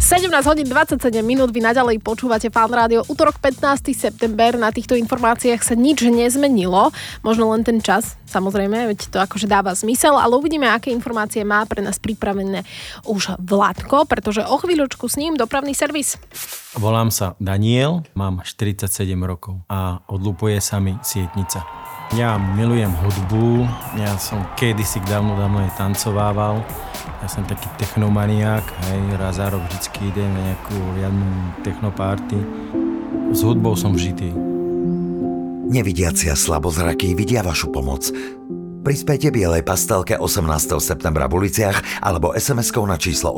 17 hodín 27 minút, vy naďalej počúvate Fan Rádio. Útorok 15. september, na týchto informáciách sa nič nezmenilo, možno len ten čas, samozrejme, veď to akože dáva zmysel, ale uvidíme, aké informácie má pre nás pripravené už Vládko, pretože o chvíľočku s ním dopravný servis. Volám sa Daniel, mám 47 rokov a odlupuje sa mi sietnica. Ja milujem hudbu, ja som kedysi dávno aj tancovával. Ja som taký technomaniak, hej, raz za rok vždycky idem na nejakú riadnu technoparty. S hudbou som vžitý. Nevidiaci a slabozrakí vidia vašu pomoc. Prispejte bielej pastelke 18. septembra v uliciach alebo SMS-kou na číslo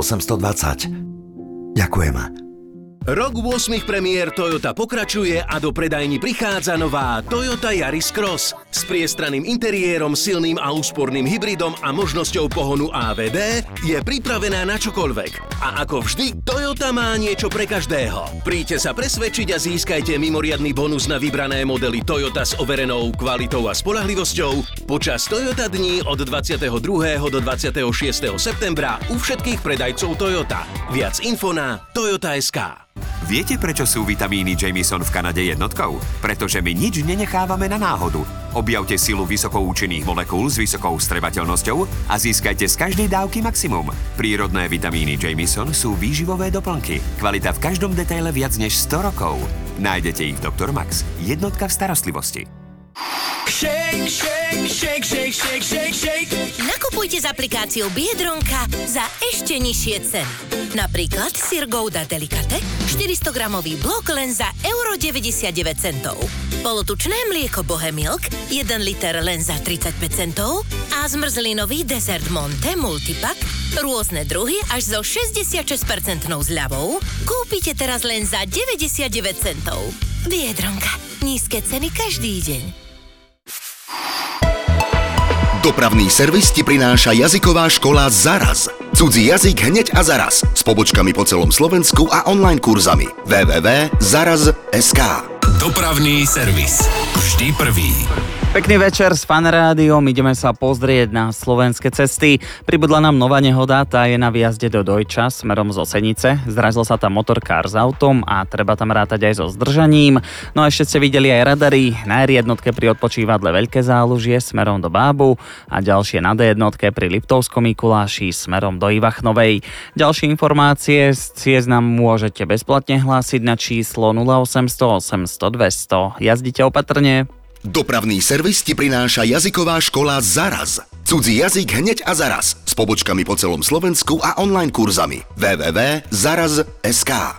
820. Ďakujeme. Rok 8 premiér Toyota pokračuje a do predajní prichádza nová Toyota Yaris Cross s priestraným interiérom, silným a úsporným hybridom a možnosťou pohonu AVD je pripravená na čokoľvek. A ako vždy, Toyota má niečo pre každého. Príďte sa presvedčiť a získajte mimoriadny bonus na vybrané modely Toyota s overenou kvalitou a spoľahlivosťou počas Toyota dní od 22. do 26. septembra u všetkých predajcov Toyota. Viac info na toyota.sk. Viete, prečo sú vitamíny Jamieson v Kanade jednotkou? Pretože my nič nenechávame na náhodu. Objavte silu vysokoučinných molekúl s vysokou strebateľnosťou a získajte z každej dávky maximum. Prírodné vitamíny Jamieson sú výživové doplnky. Kvalita v každom detaile viac než 100 rokov. Nájdete ich v Dr. Max. Jednotka v starostlivosti. Shake, shake, shake, shake, shake, shake, shake. Nakupujte s aplikáciou Biedronka za ešte nižšie ceny. Napríklad syr Gouda Delicate 400 gramový blok len za €99. Polotučné mlieko Bohemilk 1 liter len za 35 centov a zmrzlinový dezert Monte Multipack rôzne druhy až so 66% zľavou kúpite teraz len za 99 centov. Biedronka. Nízke ceny každý deň. Dopravný servis ti prináša jazyková škola Zaraz. Cudzí jazyk hneď a zaraz. S pobočkami po celom Slovensku a online kurzami. www.zaraz.sk. Dopravný servis. Vždy prvý. Pekný večer s Fan Rádiom, ideme sa pozrieť na slovenské cesty. Pribudla nám nová nehoda, tá je na výjazde do Dojča smerom zo Senice. Zrazil sa tam motorkár s autom a treba tam rátať aj so zdržaním. No a ešte ste videli aj radary, na R1 pri odpočívadle Veľké Zálužie smerom do Bábu a ďalšie na D1 pri Liptovskom Mikuláši smerom do Ivachnovej. Ďalšie informácie z ciest nám môžete bezplatne hlásiť na číslo 0800 800 200. Jazdite opatrne. Dopravný servis ti prináša jazyková škola Zaraz. Cudzí jazyk hneď a zaraz. S pobočkami po celom Slovensku a online kurzami. www.zaraz.sk.